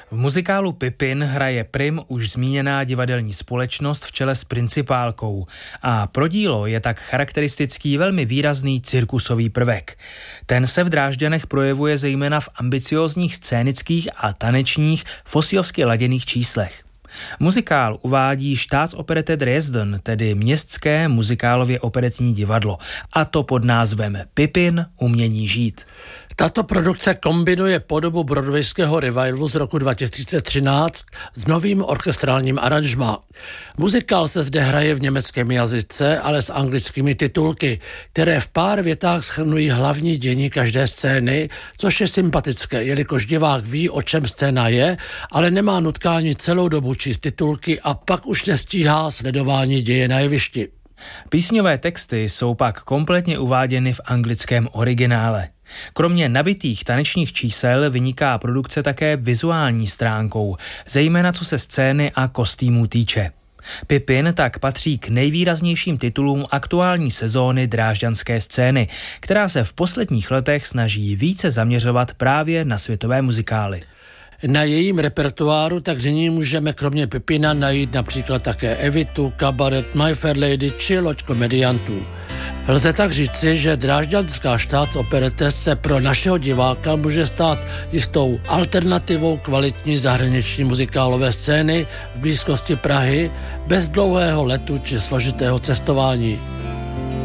V muzikálu Pipin hraje prim už zmíněná divadelní společnost v čele s principálkou a pro dílo je tak charakteristický velmi výrazný cirkusový prvek. Ten se v Drážďanech projevuje zejména v ambiciózních scénických a tanečních fosiovsky laděných číslech. Muzikál uvádí Staatsoperette Dresden, tedy městské muzikálově operetní divadlo, a to pod názvem Pipin umění žít. Tato produkce kombinuje podobu broadwayského revivalu z roku 2013 s novým orchestrálním aranžmá. Muzikál se zde hraje v německém jazyce, ale s anglickými titulky, které v pár větách shrnují hlavní dění každé scény, což je sympatické, jelikož divák ví, o čem scéna je, ale nemá nutkání celou dobu číst titulky a pak už nestíhá sledování děje na jevišti. Písňové texty jsou pak kompletně uváděny v anglickém originále. Kromě nabitých tanečních čísel vyniká produkce také vizuální stránkou, zejména co se scény a kostýmů týče. Pipin tak patří k nejvýraznějším titulům aktuální sezóny drážďanské scény, která se v posledních letech snaží více zaměřovat právě na světové muzikály. Na jejím repertoáru tak nyní můžeme kromě Pipina najít například také Evitu, Kabaret, My Fair Lady či Loď komediantů. Lze tak říci, že drážďanská Staatsoperette se pro našeho diváka může stát jistou alternativou kvalitní zahraniční muzikálové scény v blízkosti Prahy bez dlouhého letu či složitého cestování.